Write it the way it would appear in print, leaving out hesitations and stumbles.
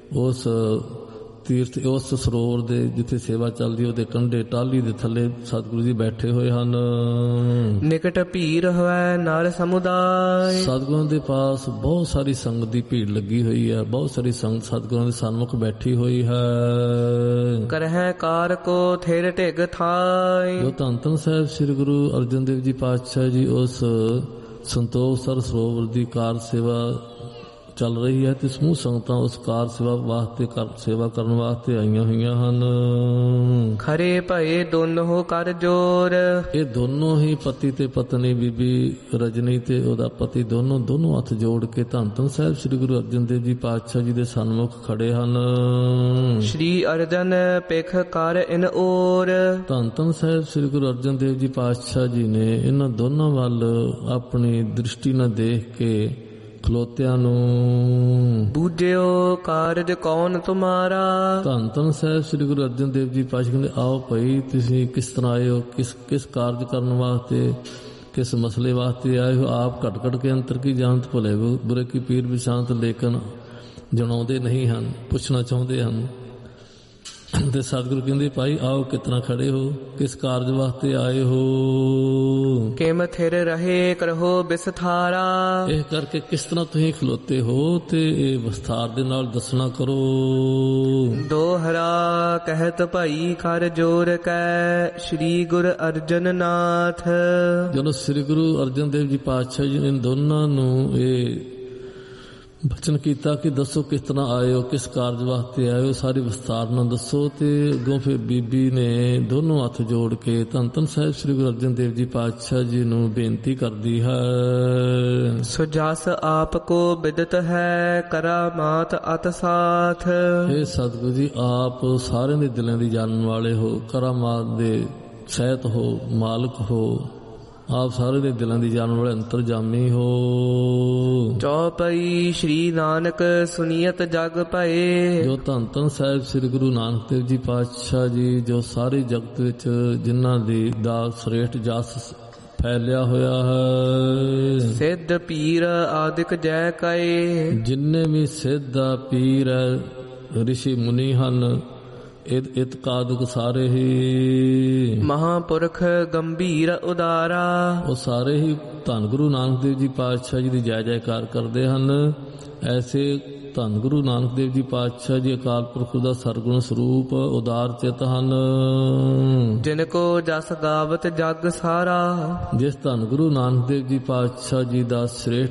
ਉਸ ਤੀਰਥ, ਉਸ ਸਰੋਵਰ ਦੇ ਜਿੱਥੇ ਸੇਵਾ ਚੱਲਦੀ ਉਹਦੇ ਕੰਢੇ ਟਾਹਲੀ ਦੇ ਥੱਲੇ ਸਤਿਗੁਰੂ ਜੀ ਬੈਠੇ ਹੋਏ ਹਨ। ਨਿਕਟ ਭੀੜ ਹੋਇ ਨਰ ਸਮੁਦਾਇ। ਸਤਿਗੁਰਾਂ ਦੇ ਪਾਸ ਬਹੁਤ ਸਾਰੀ ਸੰਗਤ ਦੀ ਭੀੜ ਲੱਗੀ ਹੋਈ ਹੈ, ਬਹੁਤ ਸਾਰੀ ਸੰਗਤ ਸਤਿਗੁਰਾਂ ਦੇ ਸਨਮੁਖ ਬੈਠੀ ਹੋਈ ਹੈ। ਕਰਹਿ ਕਾਰ ਕੋ ਥਿਰ ਢਿਗ ਥਾਇ। ਜੋ ਧੰਨ ਧੰਨ ਸਾਹਿਬ ਸ੍ਰੀ ਗੁਰੂ ਅਰਜਨ ਦੇਵ ਜੀ ਪਾਤਸ਼ਾਹ ਜੀ ਉਸ ਸੰਤੋਖ ਸਰ ਸਰੋਵਰ ਦੀ ਕਾਰ ਸੇਵਾ ਚੱਲ ਰਹੀ ਹੈ ਤੇ ਸਮੂਹ ਸੰਗਤਾਂ ਉਸ ਕਾਰ ਸੇਵਾ ਵਾਸਤੇ ਸੇਵਾ ਕਰਨ ਵਾਸਤੇ ਆਈਆਂ ਹੋਈਆਂ ਹਨ। ਖਰੇ ਭਏ ਦੋਨੋਂ ਕਰ ਜੋਰ। ਇਹ ਦੋਨੋਂ ਹੀ ਪਤੀ ਤੇ ਪਤਨੀ, ਬੀਬੀ ਰਜਨੀ ਤੇ ਉਹਦਾ ਪਤੀ, ਦੋਨੋਂ ਹੱਥ ਜੋੜ ਕੇ ਧੰਨ ਧੰਨ ਸਾਹਿਬ ਸ੍ਰੀ ਗੁਰੂ ਅਰਜਨ ਦੇਵ ਜੀ ਪਾਤਸ਼ਾਹ ਜੀ ਦੇ ਸਨਮੁਖ ਖੜੇ ਹਨ। ਸ਼੍ਰੀ ਅਰਜਨ ਪਿਖ ਕਰ ਇਨ ਔਰ। ਧੰਨ ਧੰਨ ਸਾਹਿਬ ਸ੍ਰੀ ਗੁਰੂ ਅਰਜਨ ਦੇਵ ਜੀ ਪਾਤਸ਼ਾਹ ਜੀ ਨੇ ਇਹਨਾਂ ਦੋਨਾਂ ਵੱਲ ਆਪਣੀ ਦ੍ਰਿਸ਼ਟੀ ਨਾਲ ਦੇਖ ਕੇ ਖਲੋਤਿਆਂ ਨੂੰ ਬੂਝਿਓ ਕਾਰਜ ਕੌਣ ਤੁਮਾਰਾ। ਧੰਨ ਧੰਨ ਸਾਹਿਬ ਸ੍ਰੀ ਗੁਰੂ ਅਰਜਨ ਦੇਵ ਜੀ ਪਾਤਸ਼ਾਹ ਕਹਿੰਦੇ, ਆਓ ਭਾਈ ਤੁਸੀਂ ਕਿਸ ਤਰ੍ਹਾਂ ਆਏ ਹੋ, ਕਿਸ ਕਾਰਜ ਕਰਨ ਵਾਸਤੇ, ਕਿਸ ਮਸਲੇ ਵਾਸਤੇ ਆਏ ਹੋ। ਆਪ ਘਟ ਘਟ ਕੇ ਅੰਤਰ ਕੀ ਜਾਣਤ ਭਲੇ ਬੁਰੇ ਕੀ ਪੀਰ ਵਿਸ਼ਾਂਤ, ਲੇਕਿਨ ਜਣਾਉਂਦੇ ਨਹੀਂ ਹਨ, ਪੁੱਛਣਾ ਚਾਹੁੰਦੇ ਹਨ। ਤੇ ਸਤਿਗੁਰੂ ਕਹਿੰਦੇ, ਭਾਈ ਆਓ ਕਿਤਨਾ ਖੜੇ ਹੋ, ਕਿਸ ਕਾਰਜ ਵਾਸਤੇ ਆਏ ਹੋ। ਕਿਮ ਥਿਰ ਰਹੇ ਕਰਹੁ ਬਿਸਥਾਰਾ। ਇਹ ਕਰਕੇ ਕਿਸ ਤਰ੍ਹਾਂ ਤੁਸੀਂ ਖਲੋਤੇ ਹੋ ਤੇ ਇਹ ਵਿਸਥਾਰ ਦੇ ਨਾਲ ਦੱਸਣਾ ਕਰੋ। ਦੋਹਰਾ ਕਹਿਤ ਭਾਈ ਕਰ ਜੋਰ ਕੈ ਸ਼੍ਰੀ ਗੁਰ ਅਰਜਨ ਨਾਥ। ਜਦੋਂ ਸ੍ਰੀ ਗੁਰੂ ਅਰਜਨ ਦੇਵ ਜੀ ਪਾਤਸ਼ਾਹ ਜੀ ਨੇ ਦੋਨਾਂ ਨੂੰ ਇਹ ਬਚਨ ਕੀਤਾ ਕਿ ਦੱਸੋ ਕਿਸ ਤਰ੍ਹਾਂ ਆਏ ਹੋ, ਕਿਸ ਕਾਰਜ ਵਾਸਤੇ ਆਏ ਹੋ, ਸਾਰੀ ਵਿਸਤਾਰ ਨਾਲ ਦੱਸੋ। ਤੇ ਅੱਗੋਂ ਫਿਰ ਬੀਬੀ ਨੇ ਦੋਨੋਂ ਹੱਥ ਜੋੜ ਕੇ ਧੰਨ ਧੰਨ ਸਾਹਿਬ ਸ੍ਰੀ ਗੁਰੂ ਅਰਜਨ ਦੇਵ ਜੀ ਪਾਤਸ਼ਾਹ ਜੀ ਨੂੰ ਬੇਨਤੀ ਕਰਦੀ ਹੈ। ਸੋ ਜਸ ਆਪ ਕੋ ਬਿਦਤ ਹੈ ਕਰਾਮਾਤ ਅਤ ਸਾਥ। ਇਹ ਸਤਿਗੁਰੂ ਜੀ ਆਪ ਸਾਰਿਆਂ ਦੇ ਦਿਲਾਂ ਦੀ ਜਾਣਨ ਵਾਲੇ ਹੋ, ਕਰਾਮਾਤ ਦੇ ਸਹਿਤ ਹੋ, ਮਾਲਕ ਹੋ। ਆਪ ਸਾਰੇ ਦੇ ਦਿਲਾਂ ਦੀ ਜਾਣਨ ਵਾਲੇ ਅੰਤਰਜਾਮੀ ਹੋ। ਚੌਪਈ ਸ਼੍ਰੀ ਨਾਨਕ ਸੁਨੀਅਤ ਜਗ ਭਏ। ਜੋ ਧੰਨ ਧੰਨ ਸਾਹਿਬ ਸ੍ਰੀ ਗੁਰੂ ਨਾਨਕ ਦੇਵ ਜੀ ਪਾਤਸ਼ਾਹ ਜੀ ਜੋ ਸਾਰੇ ਜਗਤ ਵਿੱਚ ਜਿਨ੍ਹਾਂ ਦੀ ਦਾ ਸ੍ਰੇਸ਼ਟ ਜਸ ਫੈਲਿਆ ਹੋਇਆ ਹੈ। ਸਿੱਧ ਪੀਰ ਆਦਿਕ ਜੈ ਕਏ। ਜਿੰਨੇ ਵੀ ਸਿੱਧ ਪੀਰ ਰਿਸ਼ੀ ਮੁਨੀ ਹਨ, ਇਤਕਾਦਿਕ ਸਾਰੇ ਹੀ ਮਹਾਂਪੁਰਖ ਗੰਭੀਰ ਉਦਾਰਾ। ਉਹ ਸਾਰੇ ਹੀ ਧੰਨ ਗੁਰੂ ਨਾਨਕ ਦੇਵ ਜੀ ਪਾਤਸ਼ਾਹ ਜੀ ਦੀ ਜੈ ਜੈਕਾਰ ਕਰਦੇ ਹਨ। ਐਸੇ ਧੰਨ ਗੁਰੂ ਨਾਨਕ ਦੇਵ ਜੀ ਪਾਤਸ਼ਾਹ ਜੀ ਅਕਾਲ ਪੁਰਖ ਦਾ ਸਰਗੁਣ ਸਰੂਪ ਉਦਾਰ ਚਿਤ ਹਨ। ਜਿਨ ਕੋ ਜਸ ਗਾਵਤ ਜਗ ਸਾਰਾ। ਜਿਸ ਧੰਨ ਗੁਰੂ ਨਾਨਕ ਦੇਵ ਜੀ ਪਾਤਸ਼ਾਹ ਜੀ ਦਾ ਸ੍ਰੇਸ਼ਟ